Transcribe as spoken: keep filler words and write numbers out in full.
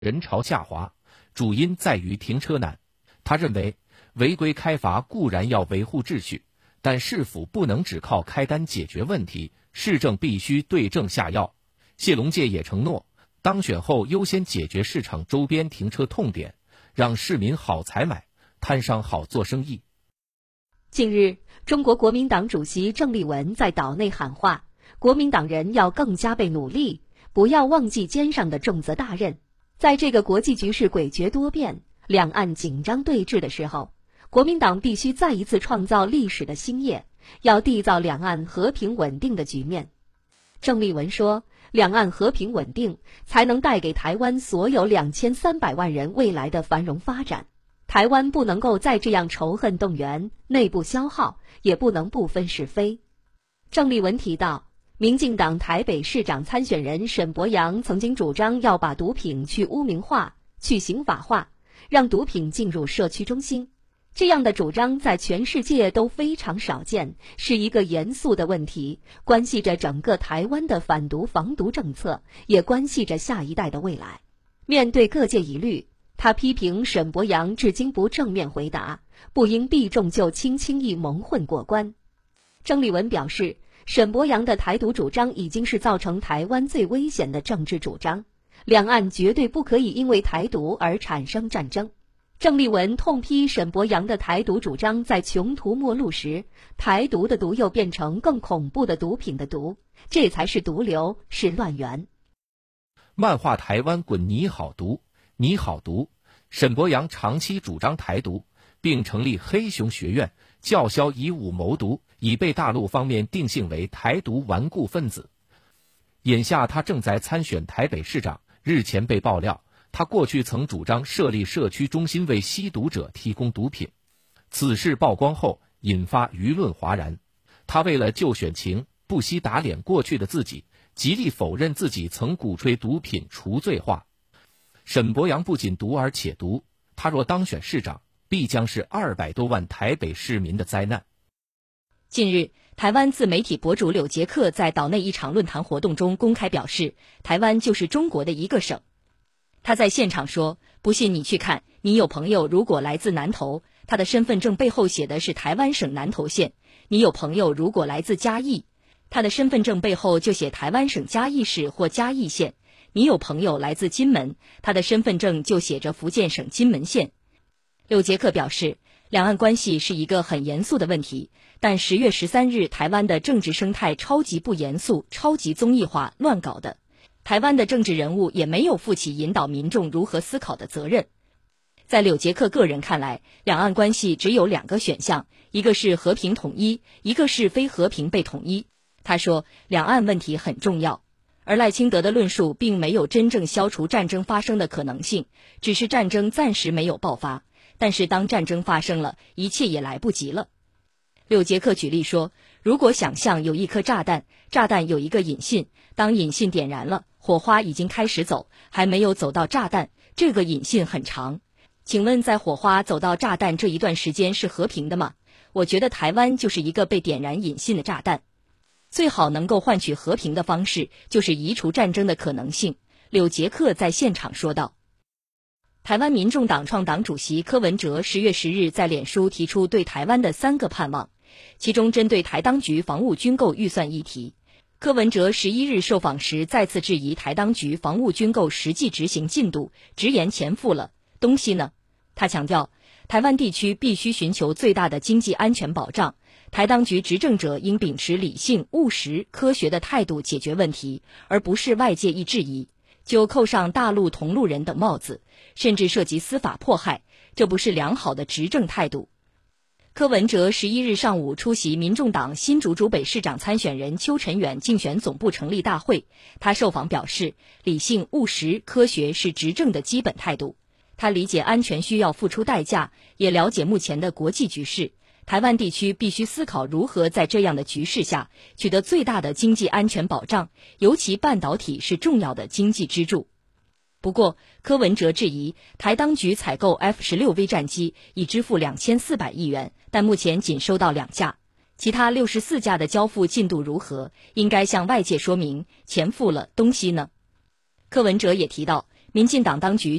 人潮下滑，主因在于停车难。他认为，违规开罚固然要维护秩序，但市府不能只靠开单解决问题，市政必须对症下药。谢龙介也承诺，当选后优先解决市场周边停车痛点，让市民好采买，摊商好做生意。 近日，中国国民党主席郑丽文在岛内喊话，国民党人要更加倍努力，不要忘记肩上的重责大任。在这个国际局势诡谲多变、两岸紧张对峙的时候，国民党必须再一次创造历史的新业，要缔造两岸和平稳定的局面。郑丽文说，两岸和平稳定才能带给台湾所有两千三百万人未来的繁荣发展。台湾不能够再这样仇恨动员、内部消耗，也不能不分是非。郑丽文提到，民进党台北市长参选人沈伯洋曾经主张要把毒品去污名化、去刑法化，让毒品进入社区中心。这样的主张在全世界都非常少见，是一个严肃的问题，关系着整个台湾的反毒防毒政策，也关系着下一代的未来。面对各界疑虑，他批评沈伯洋至今不正面回答，不应避重就轻，轻易蒙混过关。郑丽文表示，沈伯洋的台独主张已经是造成台湾最危险的政治主张，两岸绝对不可以因为台独而产生战争。郑丽文痛批沈伯洋的台独主张在穷途末路时，台独的毒又变成更恐怖的毒品的毒，这才是毒瘤，是乱源。 漫画台湾滚你好毒，你好毒。沈伯洋长期主张台独，并成立黑熊学院，叫嚣以武谋独，已被大陆方面定性为台独顽固分子。眼下他正在参选台北市长，日前被爆料，他过去曾主张设立社区中心为吸毒者提供毒品。此事曝光后，引发舆论哗然。他为了救选情，不惜打脸过去的自己，极力否认自己曾鼓吹毒品除罪化。沈伯洋不仅毒而且毒，他若当选市长，必将是二百多万台北市民的灾难。 近日，台湾自媒体博主柳杰克在岛内一场论坛活动中公开表示，台湾就是中国的一个省。他在现场说，不信你去看，你有朋友如果来自南投，他的身份证背后写的是台湾省南投县；你有朋友如果来自嘉义，他的身份证背后就写台湾省嘉义市或嘉义县；你有朋友来自金门，他的身份证就写着福建省金门县。柳杰克表示，两岸关系是一个很严肃的问题，但十月十三日台湾的政治生态超级不严肃、超级综艺化、乱搞的。台湾的政治人物也没有负起引导民众如何思考的责任。在柳杰克个人看来，两岸关系只有两个选项，一个是和平统一，一个是非和平被统一。他说，两岸问题很重要，而赖清德的论述并没有真正消除战争发生的可能性，只是战争暂时没有爆发，但是当战争发生了，一切也来不及了。柳杰克举例说，如果想象有一颗炸弹，炸弹有一个引信，当引信点燃了，火花已经开始走，还没有走到炸弹，这个引信很长。请问在火花走到炸弹这一段时间是和平的吗？我觉得台湾就是一个被点燃引信的炸弹。最好能够换取和平的方式，就是移除战争的可能性。柳杰克在现场说道。台湾民众党创党主席柯文哲十月十日在脸书提出对台湾的三个盼望，其中针对台当局防务军购预算议题，柯文哲十一日受访时再次质疑台当局防务军购实际执行进度，直言钱付了，东西呢？他强调，台湾地区必须寻求最大的经济安全保障，台当局执政者应秉持理性、务实、科学的态度解决问题，而不是外界一质疑就扣上大陆同路人等帽子，甚至涉及司法迫害，这不是良好的执政态度。柯文哲十一日上午出席民众党新竹竹北市长参选人邱成远竞选总部成立大会，他受访表示，理性、务实、科学是执政的基本态度。他理解安全需要付出代价，也了解目前的国际局势，台湾地区必须思考如何在这样的局势下取得最大的经济安全保障，尤其半导体是重要的经济支柱。不过，柯文哲质疑台当局采购 F 十六 V 战机已支付两千四百亿元，但目前仅收到两架，其他六十四架的交付进度如何？应该向外界说明，钱付了，东西呢？柯文哲也提到， 民进党当局